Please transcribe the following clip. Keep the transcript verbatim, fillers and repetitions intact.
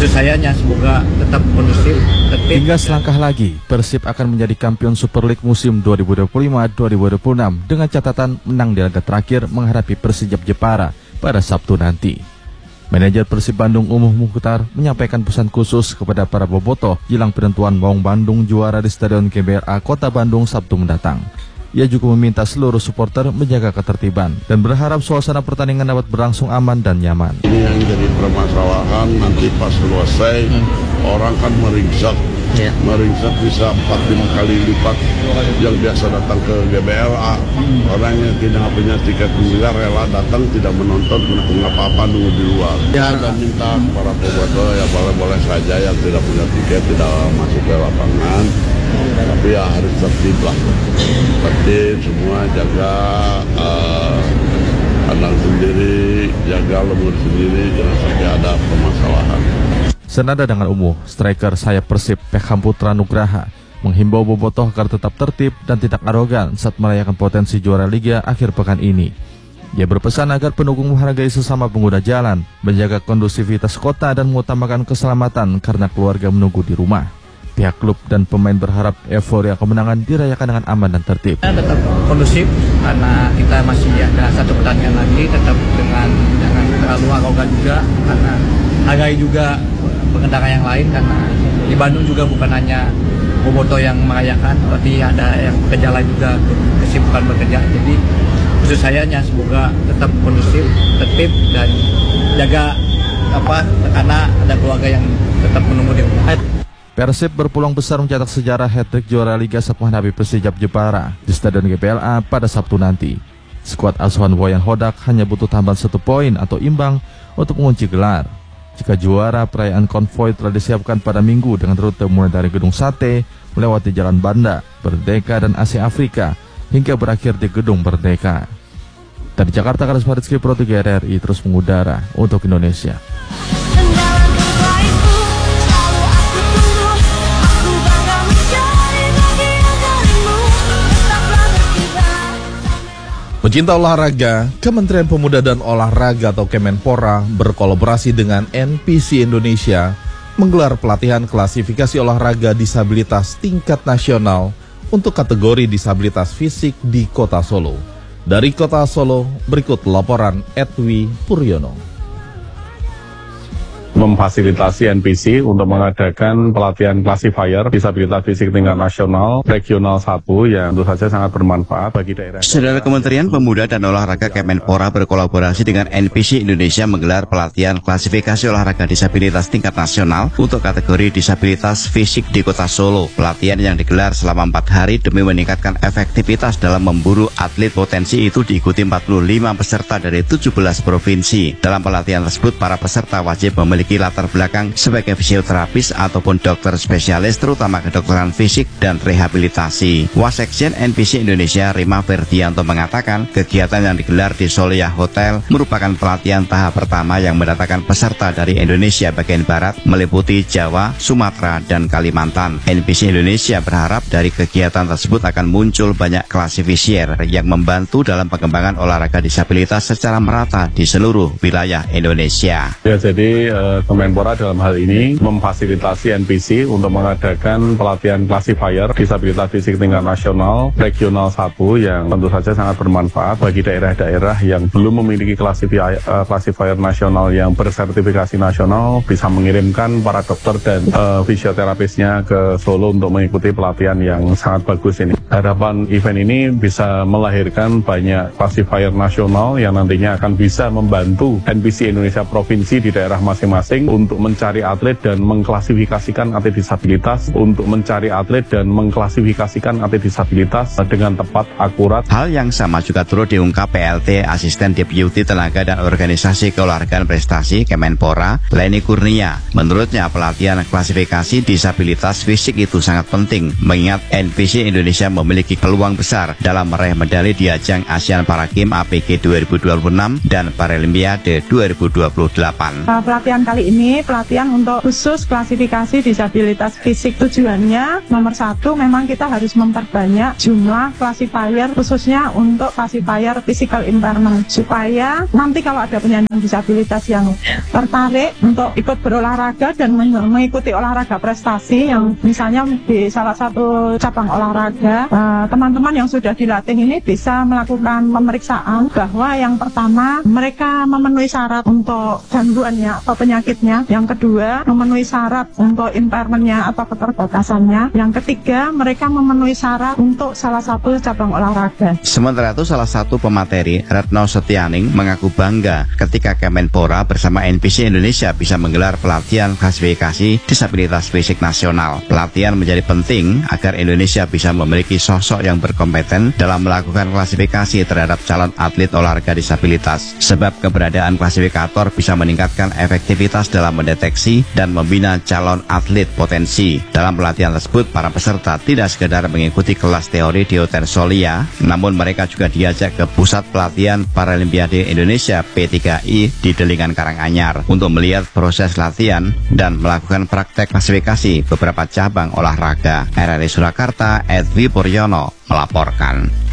Maksud saya hanya semoga tetap kondusif, tertib. Hingga selangkah lagi, Persib akan menjadi kampion Super League musim dua ribu dua puluh lima dua ribu dua puluh enam dengan catatan menang di laga terakhir menghadapi Persijap Jepara pada Sabtu nanti. Manajer Persib Bandung Umuh Mukhtar menyampaikan pesan khusus kepada para bobotoh jelang penentuan Maung Bandung juara di Stadion G B L A Kota Bandung Sabtu mendatang. Ia juga meminta seluruh supporter menjaga ketertiban dan berharap suasana pertandingan dapat berlangsung aman dan nyaman. Ini yang jadi permasalahan nanti pas selesai hmm. orang kan meringsak, yeah. meringsak bisa empat lima kali lipat yang biasa datang ke G B L A. Hmm. Orang yang tidak punya tiket miliar rela datang tidak menonton mengapa-apa nunggu di luar. Ya, dan minta para bobotoh ya boleh-boleh saja yang tidak punya tiket tidak masuk ke lapangan. Tapi ya harus tertib lah, tertib semua, jaga uh, kandang sendiri, jaga lemur sendiri, jangan sampai ada permasalahan. Senada dengan Umuh, striker sayap Persib Pekam Putra Nugraha menghimbau bobotoh agar tetap tertib dan tidak arogan saat merayakan potensi juara Liga akhir pekan ini. Ia berpesan agar pendukung menghargai sesama pengguna jalan, menjaga kondusivitas kota dan mengutamakan keselamatan karena keluarga menunggu di rumah. Pihak klub dan pemain berharap euforia kemenangan dirayakan dengan aman dan tertib. Tetap kondusif karena kita masih ada satu pertandingan lagi, tetap dengan jangan terlalu arogan juga karena hargai juga pengendara yang lain, karena di Bandung juga bukan hanya bobotoh yang merayakan, tapi ada yang bekerja lain juga kesibukan bekerja. Jadi maksud saya hanya semoga tetap kondusif, tertib dan jaga apa karena ada keluarga yang tetap menunggu di rumah. Persib berpeluang besar mencetak sejarah hat-trick juara Liga saat menghadapi Persijap Jepara di Stadion G B L A pada Sabtu nanti. Skuad asuhan Wayan Hodak hanya butuh tambahan satu poin atau imbang untuk mengunci gelar. Jika juara, perayaan konvoi telah disiapkan pada Minggu dengan rute mulai dari Gedung Sate, melewati Jalan Banda, Merdeka dan Asia Afrika, hingga berakhir di Gedung Merdeka. Dari Jakarta, Karis Maritzki Pro tiga R R I terus mengudara untuk Indonesia. Pecinta olahraga, Kementerian Pemuda dan Olahraga atau Kemenpora berkolaborasi dengan N P C Indonesia menggelar pelatihan klasifikasi olahraga disabilitas tingkat nasional untuk kategori disabilitas fisik di Kota Solo. Dari Kota Solo, berikut laporan Edwi Puryono. Memfasilitasi N P C untuk mengadakan pelatihan classifier disabilitas fisik tingkat nasional regional satu yang tentu saja sangat bermanfaat bagi daerah. Saudara, Kementerian Pemuda dan Olahraga Kemenpora berkolaborasi dengan N P C Indonesia menggelar pelatihan klasifikasi olahraga disabilitas tingkat nasional untuk kategori disabilitas fisik di Kota Solo. Pelatihan yang digelar selama empat hari demi meningkatkan efektivitas dalam memburu atlet potensi itu diikuti empat puluh lima peserta dari tujuh belas provinsi. Dalam pelatihan tersebut, para peserta wajib memiliki latar belakang sebagai fisioterapis ataupun dokter spesialis terutama kedokteran fisik dan rehabilitasi. Wasekjen N P C Indonesia Rima Ferdianto mengatakan kegiatan yang digelar di Solia Hotel merupakan pelatihan tahap pertama yang mendatangkan peserta dari Indonesia bagian barat meliputi Jawa, Sumatera, dan Kalimantan. N P C Indonesia berharap dari kegiatan tersebut akan muncul banyak klasifisier yang membantu dalam pengembangan olahraga disabilitas secara merata di seluruh wilayah Indonesia. Ya, jadi uh... Kemenpora dalam hal ini memfasilitasi N P C untuk mengadakan pelatihan classifier disabilitas fisik tingkat nasional regional satu yang tentu saja sangat bermanfaat bagi daerah-daerah yang belum memiliki classifier, uh, classifier nasional yang bersertifikasi nasional, bisa mengirimkan para dokter dan uh, fisioterapisnya ke Solo untuk mengikuti pelatihan yang sangat bagus ini. Harapan event ini bisa melahirkan banyak classifier nasional yang nantinya akan bisa membantu N P C Indonesia provinsi di daerah masing-masing untuk mencari atlet dan mengklasifikasikan atlet disabilitas, untuk mencari atlet dan mengklasifikasikan atlet disabilitas dengan tepat, akurat. Hal yang sama juga turut diungkap P L T Asisten Deputi Tenaga dan Organisasi Keolahragaan Prestasi Kemenpora, Leni Kurnia. Menurutnya pelatihan klasifikasi disabilitas fisik itu sangat penting, mengingat N P C Indonesia memiliki peluang besar dalam meraih medali di ajang ASEAN Para Games A P G dua ribu dua puluh enam dan Paralimpiade dua ribu dua puluh delapan. Pelatihan kali kali ini pelatihan untuk khusus klasifikasi disabilitas fisik. Tujuannya nomor satu, memang kita harus memperbanyak jumlah classifier khususnya untuk classifier physical impairment, supaya nanti kalau ada penyandang disabilitas yang tertarik untuk ikut berolahraga dan mengikuti olahraga prestasi yang misalnya di salah satu cabang olahraga, teman-teman yang sudah dilatih ini bisa melakukan pemeriksaan bahwa yang pertama mereka memenuhi syarat untuk gangguannya atau penyakitnya, yang kedua memenuhi syarat untuk impairmentnya atau keterbatasannya, yang ketiga mereka memenuhi syarat untuk salah satu cabang olahraga. Sementara itu salah satu pemateri, Retno Setianing, mengaku bangga ketika Kemenpora bersama N P C Indonesia bisa menggelar pelatihan klasifikasi disabilitas fisik nasional. Pelatihan menjadi penting agar Indonesia bisa memiliki sosok yang berkompeten dalam melakukan klasifikasi terhadap calon atlet olahraga disabilitas. Sebab keberadaan klasifikator bisa meningkatkan efektivitas dalam mendeteksi dan membina calon atlet potensi. Dalam pelatihan tersebut, para peserta tidak sekedar mengikuti kelas teori di Hotel Solia, namun mereka juga diajak ke Pusat Pelatihan Paralimpiade Indonesia P tiga I di Delingan Karanganyar untuk melihat proses latihan dan melakukan praktek klasifikasi beberapa cabang olahraga. R R I Surakarta, Edwi Puryono melaporkan.